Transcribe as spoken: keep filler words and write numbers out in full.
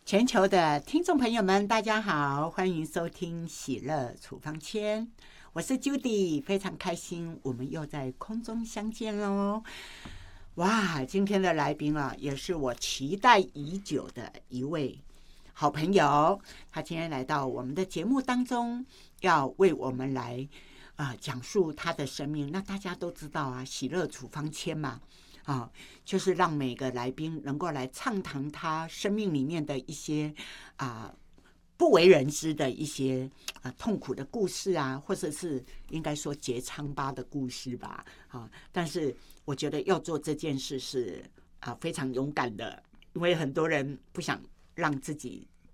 全球的听众朋友们，大家好，欢迎收听喜乐处方签，我是 Judy， 非常开心，我们又在空中相见喽。哇，今天的来宾啊，也是我期待已久的一位好朋友，他今天来到我们的节目当中，要为我们来啊、呃、讲述他的生命。那大家都知道啊，喜乐处方签嘛。啊，就是让每个来宾能够来畅谈他生命里面的一些啊不为人知的一些啊痛苦的故事啊，或者是应该说结疮疤的故事吧。啊，但是我觉得要做这件事是啊非常勇敢的，因为很多人不想让自己